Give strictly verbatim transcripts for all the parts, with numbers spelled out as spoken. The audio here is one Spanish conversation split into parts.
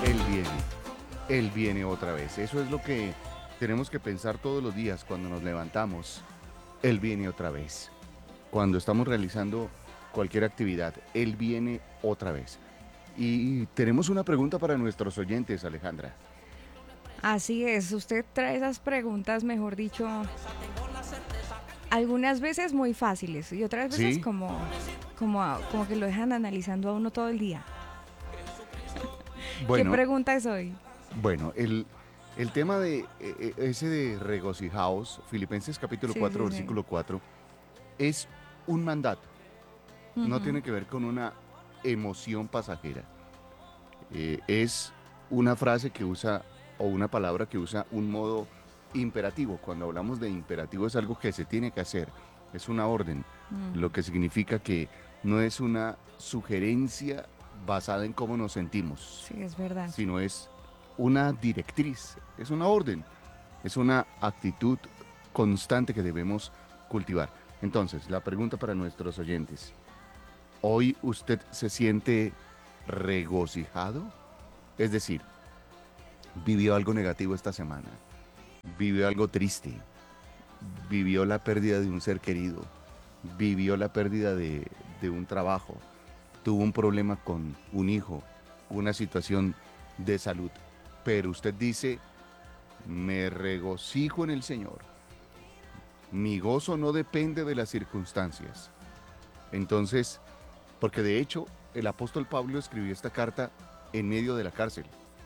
Él viene, Él viene otra vez. Eso es lo que tenemos que pensar todos los días cuando nos levantamos. Él viene otra vez. Cuando estamos realizando cualquier actividad, Él viene otra vez. Y tenemos una pregunta para nuestros oyentes, Alejandra. Así es, usted trae esas preguntas, mejor dicho, algunas veces muy fáciles y otras veces ¿Sí? como, como, como que lo dejan analizando a uno todo el día. ¿Qué Bueno, pregunta es hoy? bueno, el, el tema de eh, eh, ese de regocijaos, Filipenses capítulo Sí, cuatro, sí, sí. versículo cuatro, es un mandato. No Ujú. tiene que ver con una emoción pasajera. Eh, es una frase que usa o una palabra que usa un modo imperativo. Cuando hablamos de imperativo es algo que se tiene que hacer, es una orden, lo Mm, que significa que no es una sugerencia basada en cómo nos sentimos, sí, es verdad. sino es una directriz, es una orden, es una actitud constante que debemos cultivar. Entonces, la pregunta para nuestros oyentes, ¿hoy usted se siente regocijado? Es decir, vivió algo negativo esta semana, vivió algo triste, vivió la pérdida de un ser querido, vivió la pérdida de, de un trabajo, tuvo un problema con un hijo, una situación de salud. Pero usted dice, me regocijo en el Señor. Mi gozo no depende de las circunstancias. Entonces, porque de hecho el apóstol Pablo escribió esta carta en medio de la cárcel.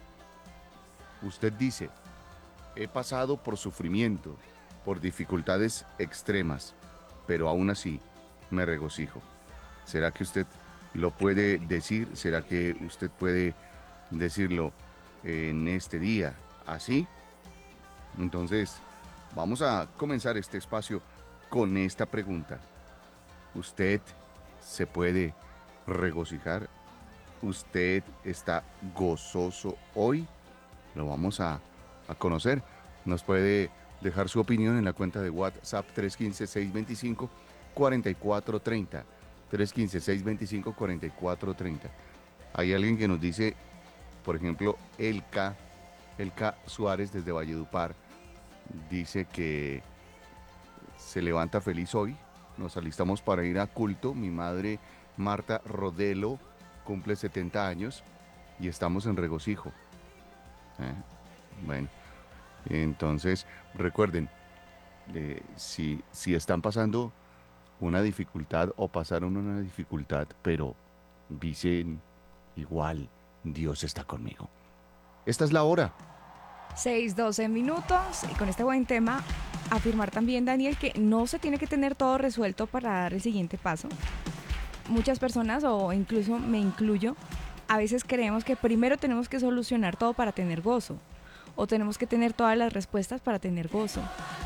Usted dice, he pasado por sufrimiento, por dificultades extremas, pero aún así me regocijo. ¿Será que usted lo puede decir? ¿Será que usted puede decirlo en este día así? Entonces, vamos a comenzar este espacio con esta pregunta. ¿Usted se puede regocijar? ¿Usted está gozoso hoy? Lo vamos a, a conocer. Nos puede dejar su opinión en la cuenta de WhatsApp tres uno cinco, seis dos cinco, cuatro cuatro tres cero. tres uno cinco, seis dos cinco, cuatro cuatro tres cero. Hay alguien que nos dice, por ejemplo, Elka, Elka Suárez desde Valledupar, dice que se levanta feliz hoy. Nos alistamos para ir a culto. Mi madre, Marta Rodelo, cumple setenta años y estamos en regocijo. ¿Eh? Bueno, entonces recuerden, eh, si, si están pasando una dificultad o pasaron una dificultad, pero dicen igual, Dios está conmigo. Esta es la hora. seis, doce minutos y con este buen tema, afirmar también, Daniel, que no se tiene que tener todo resuelto para dar el siguiente paso. Muchas personas, o incluso me incluyo, a veces creemos que primero tenemos que solucionar todo para tener gozo, o tenemos que tener todas las respuestas para tener gozo.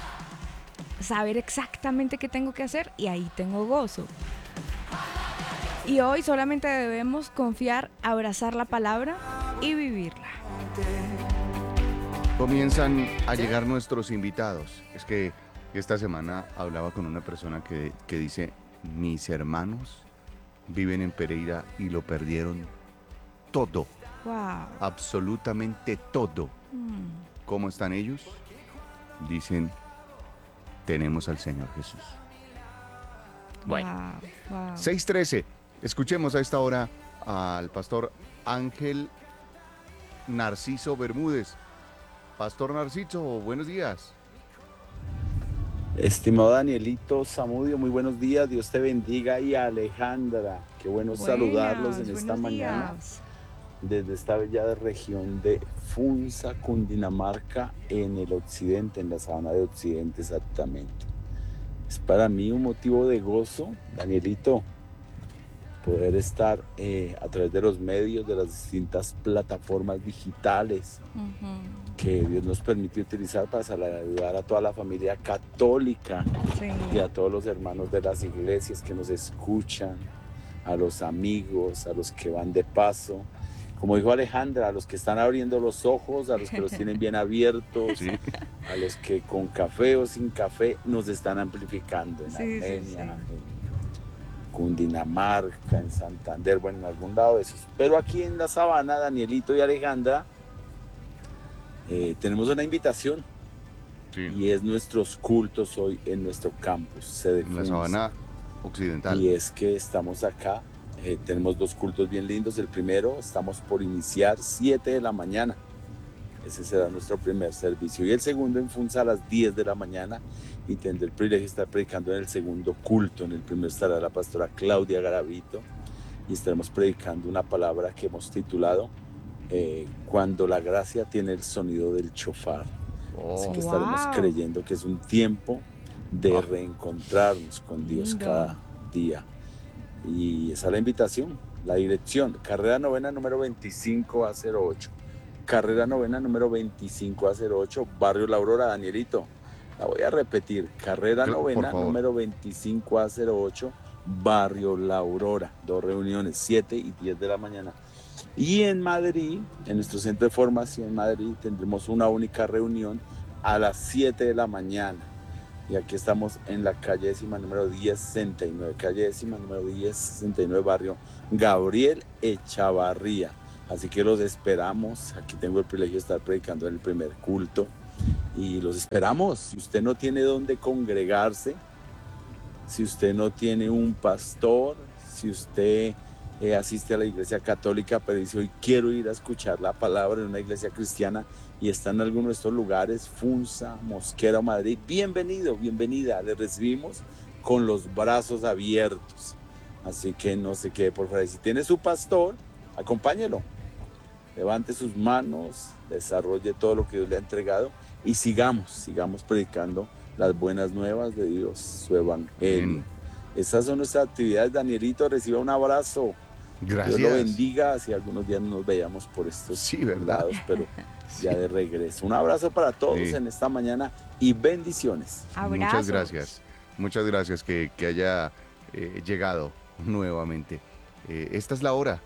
Saber exactamente qué tengo que hacer y ahí tengo gozo. Y hoy solamente debemos confiar, abrazar la palabra y vivirla. Comienzan a llegar nuestros invitados. Es que esta semana hablaba con una persona que, que dice, mis hermanos viven en Pereira y lo perdieron todo, Wow. absolutamente todo. ¿Cómo están ellos? Dicen, tenemos al Señor Jesús. Bueno, Wow. Wow. seis trece. Escuchemos a esta hora al pastor Ángel Narciso Bermúdez. Pastor Narciso, buenos días. Estimado Danielito Zamudio, muy buenos días, Dios te bendiga, y Alejandra, qué bueno saludarlos Buenas, en esta buenos mañana días. desde esta bella región de Funza, Cundinamarca, en el occidente, en la sabana de Occidente exactamente. Es para mí un motivo de gozo, Danielito, poder estar eh, a través de los medios, de las distintas plataformas digitales Uh-huh. que Dios nos permite utilizar para saludar a toda la familia católica Sí. y a todos los hermanos de las iglesias que nos escuchan, a los amigos, a los que van de paso. Como dijo Alejandra, a los que están abriendo los ojos, a los que los tienen bien abiertos, Sí. a los que con café o sin café nos están amplificando en Sí, sí, sí. Armenia, Cundinamarca, en Santander, bueno, en algún lado de esos. Pero aquí en la Sabana, Danielito y Alejandra, eh, tenemos una invitación. Sí. Y es nuestros cultos hoy en nuestro campus, sede en la Sabana Occidental. Y es que estamos acá, eh, tenemos dos cultos bien lindos. El primero, estamos por iniciar siete de la mañana. Ese será nuestro primer servicio. Y el segundo en Funza a las diez de la mañana. Y tendré el privilegio de estar predicando en el segundo culto. En el primero estará la pastora Claudia Garavito. Y estaremos predicando una palabra que hemos titulado eh, Cuando la gracia tiene el sonido del chofar. Oh, Así que estaremos wow. creyendo que es un tiempo de oh. reencontrarnos con Dios Lindo. cada día. Y esa es la invitación, la dirección. Carrera Novena número veinticinco a cero ocho. Carrera Novena número veinticinco a cero ocho, Barrio La Aurora, Danielito. La voy a repetir. Carrera Novena número veinticinco a cero ocho, Barrio La Aurora. Dos reuniones, siete y diez de la mañana. Y en Madrid, en nuestro centro de formación en Madrid, tendremos una única reunión a las siete de la mañana. Y aquí estamos en la calle décima número diez sesenta y nueve, calle décima número diez sesenta y nueve, barrio Gabriel Echavarría. Así que los esperamos. Aquí tengo el privilegio de estar predicando en el primer culto. Y los esperamos. Si usted no tiene dónde congregarse, si usted no tiene un pastor, si usted eh, asiste a la iglesia católica, pero dice hoy quiero ir a escuchar la palabra en una iglesia cristiana y está en alguno de estos lugares, Funza, Mosquera o Madrid, bienvenido, bienvenida. Le recibimos con los brazos abiertos. Así que no se quede por fuera. Y si tiene su pastor, acompáñelo. Levante sus manos, desarrolle todo lo que Dios le ha entregado y sigamos, sigamos predicando las buenas nuevas de Dios, su evangelio. Mm. Esas son nuestras actividades. Danielito, reciba un abrazo. Gracias. Dios lo bendiga. Si algunos días no nos veíamos por estos sí, ¿verdad? lados, pero sí. ya de regreso. Un abrazo para todos sí. en esta mañana y bendiciones. Abrazos. Muchas gracias. Muchas gracias que, que haya eh, llegado nuevamente. Eh, esta es la hora.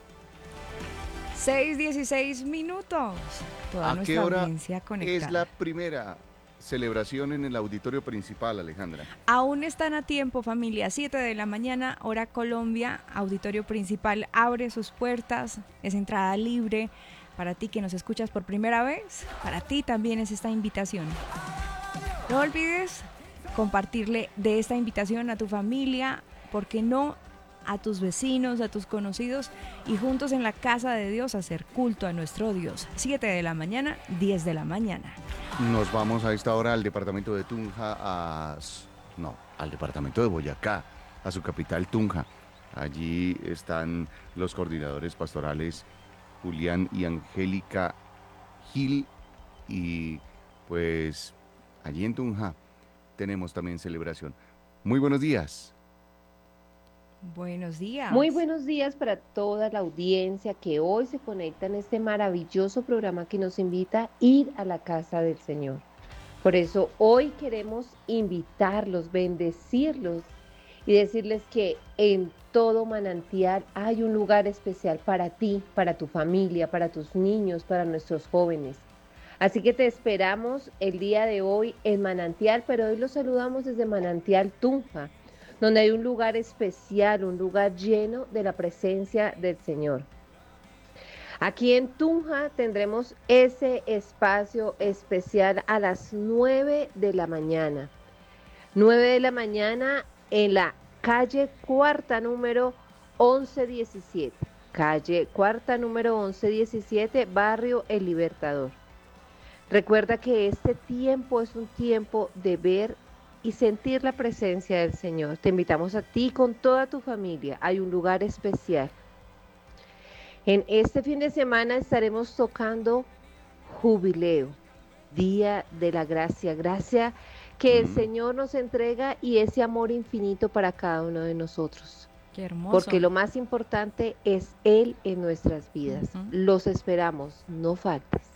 seis dieciséis minutos. Toda ¿A qué hora conectada. Es la primera celebración en el auditorio principal, Alejandra? Aún están a tiempo, familia. siete de la mañana, hora Colombia. Auditorio principal abre sus puertas. Es entrada libre. Para ti que nos escuchas por primera vez, para ti también es esta invitación. No olvides compartirle de esta invitación a tu familia, ¿por qué no?, a tus vecinos, a tus conocidos, y juntos en la casa de Dios hacer culto a nuestro Dios. siete de la mañana, diez de la mañana. Nos vamos a esta hora al departamento de Tunja, a, no, al departamento de Boyacá, a su capital Tunja. Allí están los coordinadores pastorales Julián y Angélica Gil, y pues allí en Tunja tenemos también celebración. Muy buenos días. Buenos días. Muy buenos días para toda la audiencia que hoy se conecta en este maravilloso programa que nos invita a ir a la casa del Señor. Por eso hoy queremos invitarlos, bendecirlos y decirles que en todo Manantial hay un lugar especial para ti, para tu familia, para tus niños, para nuestros jóvenes. Así que te esperamos el día de hoy en Manantial, pero hoy los saludamos desde Manantial Tunja, donde hay un lugar especial, un lugar lleno de la presencia del Señor. Aquí en Tunja tendremos ese espacio especial a las nueve de la mañana. nueve de la mañana en la calle Cuarta número once diecisiete. Calle Cuarta número once diecisiete, barrio El Libertador. Recuerda que este tiempo es un tiempo de ver y sentir la presencia del Señor. Te invitamos a ti con toda tu familia. Hay un lugar especial. En este fin de semana estaremos tocando Jubileo, Día de la Gracia. Gracia que el Señor nos entrega y ese amor infinito para cada uno de nosotros. Qué hermoso. Porque lo más importante es Él en nuestras vidas. Uh-huh. Los esperamos, no faltes.